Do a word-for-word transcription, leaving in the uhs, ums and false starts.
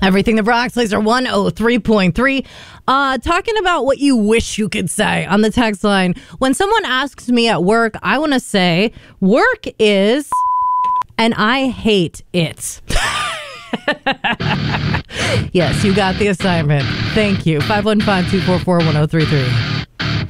Everything the Rocks, Laser one oh three point three. Uh, talking about what you wish you could say on the text line. When someone asks me at work, I want to say, work is, and I hate it. Yes, you got the assignment. Thank you. five one five, two four four, one oh three three.